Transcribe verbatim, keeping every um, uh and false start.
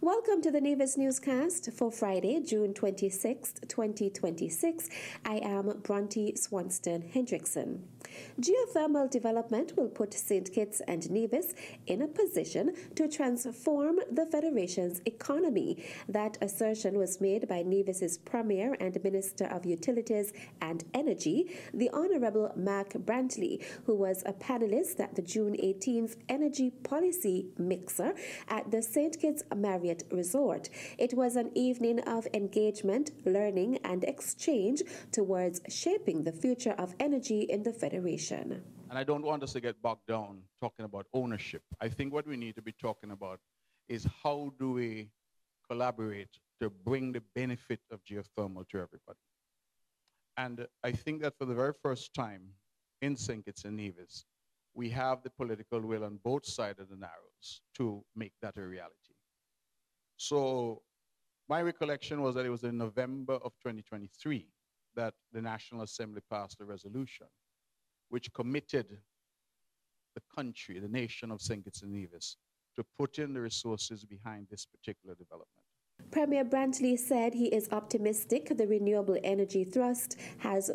Welcome to the Nevis Newscast for Friday, June twenty-sixth, twenty twenty-six. I am Bronte Swanston Hendrickson. Geothermal development will put Saint Kitts and Nevis in a position to transform the Federation's economy. That assertion was made by Nevis's Premier and Minister of Utilities and Energy, the Honourable Mark Brantley, who was a panelist at the June eighteenth Energy Policy Mixer at the Saint Kitts Marriott Resort. It was an evening of engagement, learning, and exchange towards shaping the future of energy in the Federation. And I don't want us to get bogged down talking about ownership. I think what we need to be talking about is how do we collaborate to bring the benefit of geothermal to everybody. And I think that for the very first time in Saint Kitts and Nevis, we have the political will on both sides of the Narrows to make that a reality. So my recollection was that it was in November of twenty twenty-three that the National Assembly passed a resolution which committed the country, the nation of Saint Kitts and Nevis, to put in the resources behind this particular development. Premier Brantley said he is optimistic the renewable energy thrust has